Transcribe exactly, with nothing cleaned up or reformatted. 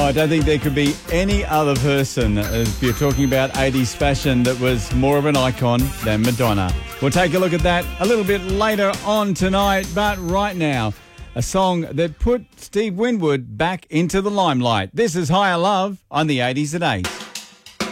I don't think there could be any other person, if you're talking about eighties fashion, that was more of an icon than Madonna. We'll take a look at that a little bit later on tonight, but right now, a song that put Steve Winwood back into the limelight. This is Higher Love on the eighties at eight.